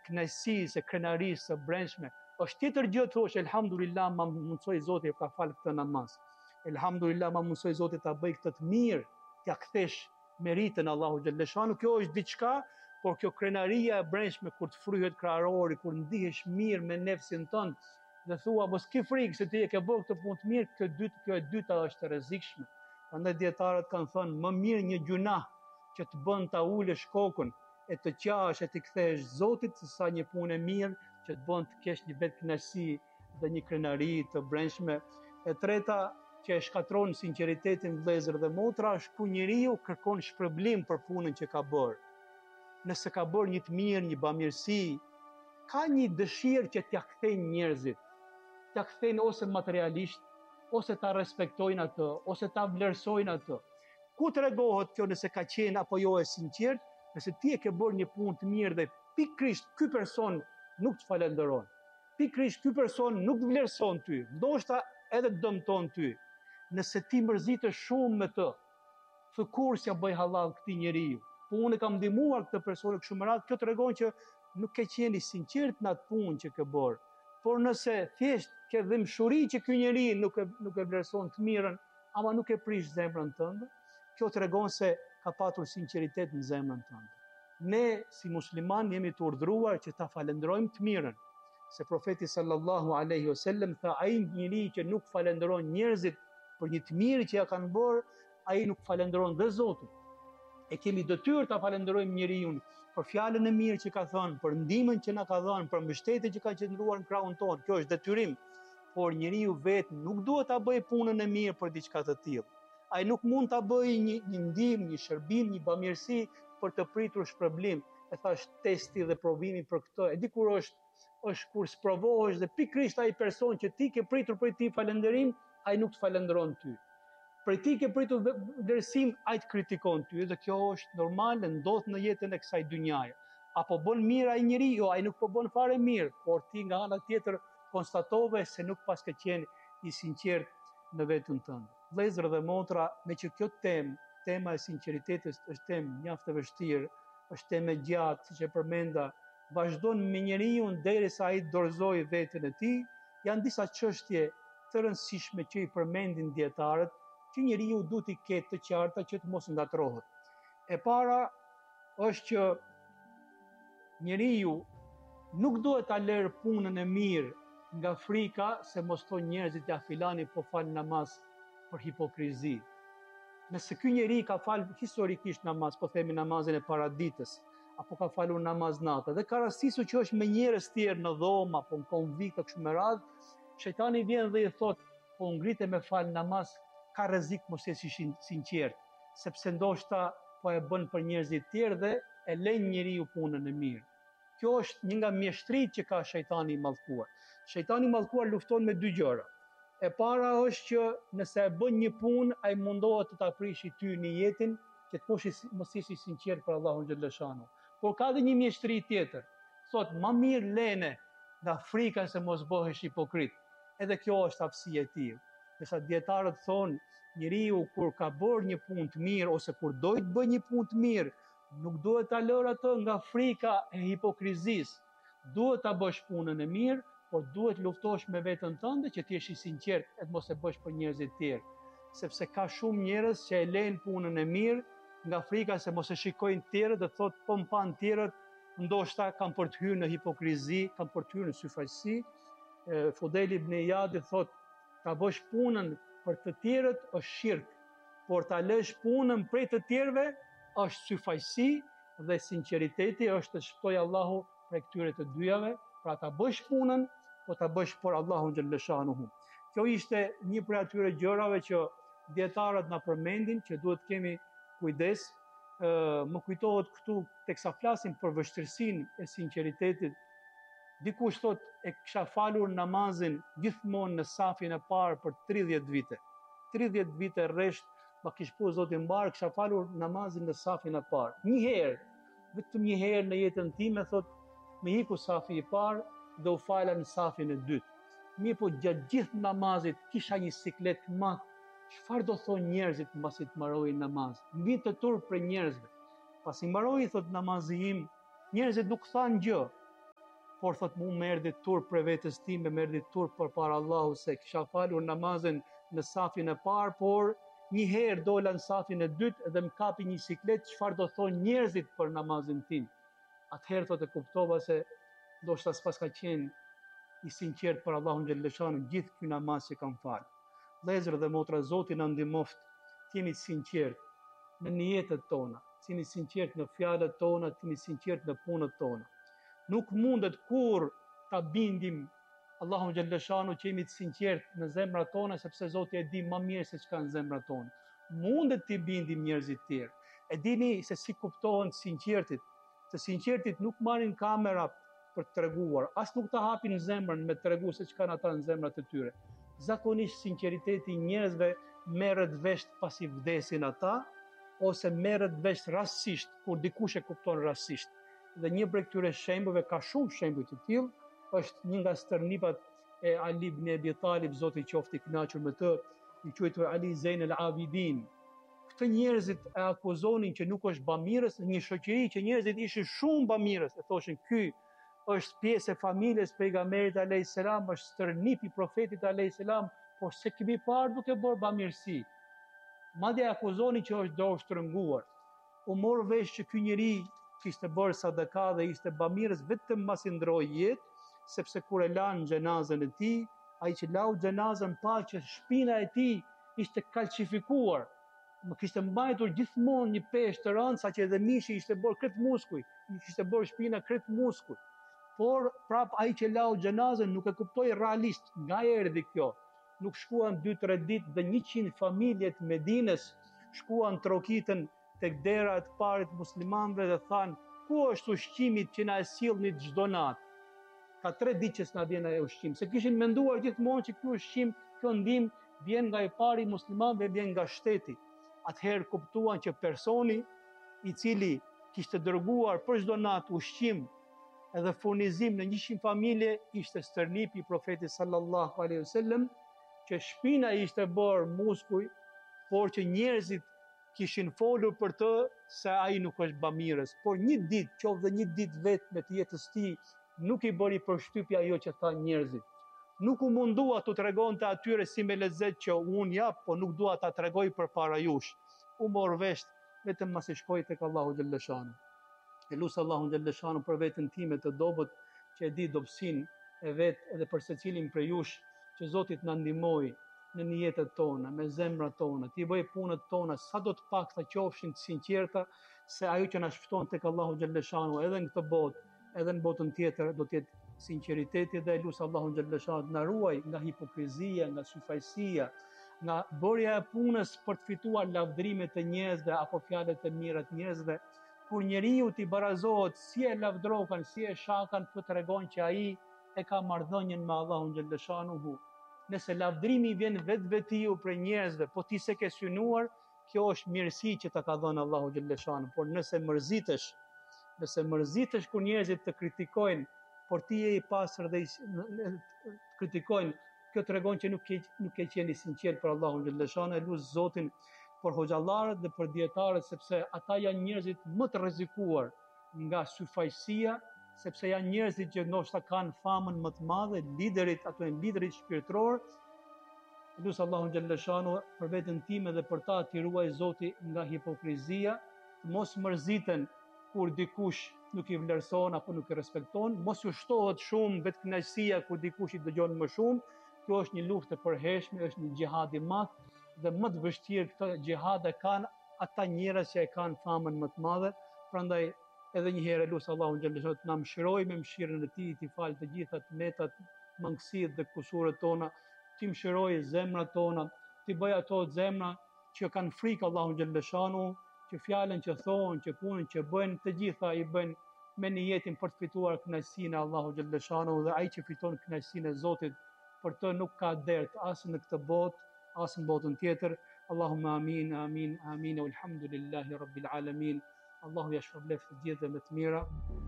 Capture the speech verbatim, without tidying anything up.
kënaqësisë, së krenarisë së brendshme. Është tjetër gjë thosh, elhamdulillah ma mundsoi Zoti ta fal këtë namaz. Elhamdulillah ma mundsoi Zoti ta bëj këtë të mirë, t'ia kthesh meritën Allahu xhalleshanu. Kjo është diçka, por kjo krenaria e brendshme kur të fryhet krahërori, kur ndihesh mirë me nefsin tënd dhe thua mos ke frikë se ti e ke bërë këtë punë të mirë, kjo dytë, kjo e dyta është e rrezikshme. Prandaj dietarët kanë thënë më mirë një gjunah që të bën ta ulësh kokën e të qash e të kthesh Zotit se sa një punë e mirë që të bën të kesh një vetë kënaqësi dhe një krenari të brendshme. E treta që e shkatron sinqeritetin vëllezër dhe motra është ku njeriu kërkon shpërblim për punën që ka bërë. Nëse ka bërë një të mirë, një bamirësi, ka një dëshirë që t'ia kthejnë njerëzit, t'ia kthejnë ose materialisht, ose ta respektojnë atë, ose ta vlerësojnë atë. Ku tregohet kjo nëse ka qenë apo jo e sinqert? Nëse ti e ke bërë një punë të mirë dhe pikërisht ky person nuk të falenderon, pikërisht ky person nuk të vlerëson ty, ndoshta edhe të dëmton ty. Nëse ti mërzitesh shumë me të, thë kur s'ja bëj halal këtij njeriu, po unë kam ndihmuar këtë person kështu me radhë, kjo tregon që nuk ke qenë i sinqert në atë punë që ke bërë. Por nëse thjesht ke dhimbshuri që ky njeri nuk e nuk e vlerëson të mirën, ama nuk e prish zemrën tënde, kjo tregon se ka patur sinqeritet në zemrën tënde. Ne si musliman jemi të urdhëruar që ta falenderojmë të mirën, se profeti sallallahu alaihi wasallam tha ai njeri që nuk falenderon njerëzit për një të mirë që ja kanë bërë, ai nuk falenderon dhe Zotin. E kemi detyrë ta falenderojmë njeriu për fjalën e mirë që ka thënë, për ndihmën që na ka dhënë, për mbështetjen që ka qëndruar në krahun tonë. Kjo është detyrim. Por njeriu vetë nuk duhet ta bëjë punën e mirë për diçka të tillë. Ai nuk mund ta bëjë një, një ndihmë, një shërbim, një bamirësi për të pritur shpërblim. E thash testi dhe provimi për këtë. E di kur është, është kur sprovohesh dhe pikërisht ai person që ti ke pritur prej tij falënderim, ai nuk të falenderon ty. Për ti ke pritur vlerësim, ai të kritikon ty, dhe kjo është normale, ndodh në jetën e kësaj dynjaje. Apo bën mirë ai njeri, jo, ai nuk po bën fare mirë, por ti nga ana tjetër konstatove se nuk pas ke qenë i sinqert në veten tënde. Vëllezër dhe motra, me që kjo temë, tema e sinqeritetit është temë mjaft e vështirë, është temë e gjatë, siç e përmenda, vazhdon me njeriu derisa ai dorëzojë veten e tij, janë disa çështje të rëndësishme që i përmendin dietarët, që njeriu duhet i ketë të qarta që të mos ngatrohet. E para është që njeriu nuk duhet ta lërë punën e mirë nga frika se mos thonë njerëzit ja filani po fal namaz për hipokrizi. Nëse ky njeri ka fal historikisht namaz, po themi namazin e paraditës, apo ka falur namaz natë, dhe ka rastisur që është me njerëz tjerë në dhomë apo në konvikt kështu me radhë, shejtani vjen dhe i thotë, po ngritë me fal namaz, ka rrezik mos jesh i sinqert, sepse ndoshta po e bën për njerëzit tjerë dhe e lën njeriu punën e mirë. Kjo është një nga mjeshtrit që ka shejtani i mallkuar. Shejtani i mallkuar lufton me dy gjëra. E para është që nëse e bën një punë, ai mundohet të ta prishi ty në jetën që të mosh mos jesh i sinqert për Allahun xhalleshanu. Por ka edhe një mjeshtri tjetër. Thot, më mirë lene nga frika se mos bëhesh hipokrit. Edhe kjo është aftësia e tij. Nësa dietarët thonë, njeriu kur ka bërë një punë të mirë ose kur do të bëjë një punë të mirë, nuk duhet ta lërë atë nga frika e hipokrizisë. Duhet ta bësh punën e mirë, por duhet luftosh me veten tënde që ti jesh i sinqert e të mos e bësh për njerëzit tjerë. Sepse ka shumë njerëz që e lejnë punën e mirë nga frika se mos e shikojnë të tjerët dhe thotë po më pan tjerët, ndoshta kanë për të hyrë në hipokrizi, kanë për të hyrë në syfaqësi. Fudel ibn Iyadi thotë, ta bësh punën për të tjerët është shirk, por ta lësh punën prej të tjerëve është syfaqësi dhe sinqeriteti është të shpëtoj Allahu prej këtyre të dyjave, pra ta bësh punën, po ta bësh për Allahun xhalleshanuhu. Kjo ishte një prej atyre gjërave që dietarët na përmendin që duhet kemi kujdes. Më kujtohet këtu teksa flasim për vështirësinë e sinqeritetit. Dikush thot e kisha falur namazin gjithmonë në safin e parë për tridhjetë vite. tridhjetë vite rresht, ma kish pu Zoti mbar, kisha falur namazin në safin e parë. Një herë, vetëm një herë në jetën time, thot, me iku safi i parë dhe u fala në safin e dytë. Mi po gjatë gjithë namazit kisha një siklet të madh. Çfarë do thonë njerëzit mbasi të mbaroj namaz? Mbi të turp për njerëzve. Pasi mbaroi thot namazi im, njerëzit nuk thanë gjë. por thot mu më erdhi turp për vetes time, më erdhi turp përpara Allahut se kisha falur namazin në safin e parë, por një herë dola në safin e dytë dhe më kapi një siklet, çfarë do thonë njerëzit për namazin tim. Atëherë thotë e kuptova se ndoshta s'pas ka qenë i sinqert për Allahun xhalleshanu gjithë ky namaz që kam falë. Vëllezër dhe motra, Zoti na ndihmoft të jemi sinqert në niyetet tona, të jemi sinqert në fjalët tona, të jemi sinqert në punët tona. Nuk mundet kur ta bindim Allahun xhalleshanu që jemi të sinqert në zemrat tona, sepse Zoti e di më mirë se çka në zemrat tona. Mundet të bindim njerëzit tjerë. E dini se si kuptohen të sinqertit. Të sinqertit nuk marrin kamera për të treguar, as nuk ta hapin zemrën me të tregu se çka kanë ata në zemrat e tyre. Zakonisht sinqeriteti i njerëzve merret vesh pasi vdesin ata, ose merret vesh rastësisht kur dikush e kupton rastësisht. Dhe një prej këtyre shembujve, ka shumë shembuj të tillë, është një nga stërnipat e Ali ibn Abi Talib, Zoti qoftë i kënaqur me të, i quajtur Ali Zein el-Abidin. Këtë njerëzit e akuzonin që nuk është bamirës, në një shoqëri që njerëzit ishin shumë bamirës, e thoshin ky është pjesë e familjes pejgamberit alayhis salam, është stërnip i profetit alayhis salam, por se kemi parë duke bërë bamirësi. Madje akuzonin që është do shtrënguar. U mor vesh që ky njeri kishte bërë sadaka dhe ishte bamirës vetëm mbasi ndroi jetë, sepse kur e lanë xhenazën e tij, ai që lau xhenazën pa që shpina e tij ishte kalcifikuar, më kishte mbajtur gjithmonë një peshë të rëndë, saqë edhe mishi ishte bërë kret muskuj, ishte bërë shpina kret muskuj. Por prap ai që lau xhenazën nuk e kuptoi realisht nga erdhi kjo. Nuk shkuan dy tre ditë dhe njëqind familje të Medinës shkuan trokitën tek dera e të parit muslimanëve dhe thanë: ku është ushqimi që na e sillni çdo natë? Ka tre ditë që s'na vjen ai ushqim, se kishin menduar gjithmonë që ky ushqim, kjo ndihmë vjen nga i pari muslimanëve, vjen nga shteti. Atëherë kuptuan që personi i cili kishte dërguar për çdo natë ushqim edhe furnizim në njëqind familje ishte stërnipi i profetit sallallahu alaihi wasallam, që shpina ishte bërë muskuj, por që njerëzit kishin folur për të se ai nuk është bamirës, por një ditë, qoftë dhe një ditë vetë me të jetës tij, nuk i bëri përshtypje ajo që tha njerëzit. Nuk u mundua të tregonte atyre si me lezet që unë jap, po nuk dua ta tregoj përpara jush. U mor vesh vetëm masi shkoi tek Allahu xhalleshanu. E lusë Allahun xhalleshanu për veten time të dobët që e di dobësinë e vet edhe për secilin prej jush, që Zoti na ndihmoj në niyetet tona, me zemrat tona, t'i bëj punët tona sa do të pakta qofshin të sinqerta, se ajo që na shpëton tek Allahu xhalleshanu edhe në këtë botë, edhe në botën tjetër do të jetë sinqeriteti, dhe lusë Allahun xhalleshanu na ruaj nga hipokrizia, nga syfajësia, nga bërja e punës për të fituar lavdrimet e njerëzve apo fjalët e mira të njerëzve. Kur njeriu t'i barazohet si e lavdrokan, si e shakan, të tregon që ai e ka marrëdhënien me Allahun xhalleshanu. Nëse lavdrimi vjen vetë vetiu prej njerëzve, po ti se ke synuar, kjo është mirësi që ta ka dhënë Allahu xhalleshanu. Por nëse mërzitesh, nëse mërzitesh kur njerëzit të kritikojnë, por ti je i pastër dhe i kritikojnë, kjo tregon që nuk ke nuk ke qenë i sinqert për Allahun xhalleshanu. Lut Zotin për hoxhallarët dhe për dietarët, sepse ata janë njerëzit më të rrezikuar nga syfajësia, sepse janë njerëzit që ndoshta kanë famën më të madhe, liderit, ato janë liderit shpirtëror. Lut Allahun xhalleshanu për veten time dhe për ta t'i ruaj Zoti nga hipokrizia, mos mërziten kur dikush nuk i vlerëson apo nuk i respekton, mos ju shtohet shumë vetkënaqësia kur dikush i dëgjon më shumë. Kjo është një luftë e përhershme, është një xhihad i madh, dhe më të vështirë këtë xhihad e kanë ata njerëz që e kanë famën më të madhe. Prandaj edhe një herë lut Allahun xhalleshanu të na mëshirojë me mëshirën e tij, t'i falë të gjitha tmetat, mangësitë dhe kusuret tona, t'i mëshirojë zemrat tona, t'i bëj ato zemra që kanë frikë Allahun xhalleshanu, që fjalën që thonë, që punën që bëjnë, të gjitha i bëjnë me niyetin për të fituar kënaqësinë e Allahut xhalleshanu, dhe ai që fiton kënaqësinë e Zotit, për të nuk ka dert as në këtë botë, as në botën tjetër. Allahumma amin, amin, amin, walhamdulillahi rabbil alamin. Allahu ja shpërblet të gjithë dhe më të mira.